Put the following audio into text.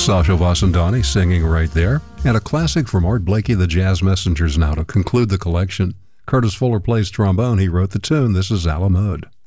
Sasha Vasandani singing right there. And a classic from Art Blakey, the Jazz Messengers now to conclude the collection. Curtis Fuller plays trombone. He wrote the tune. This is Alamode.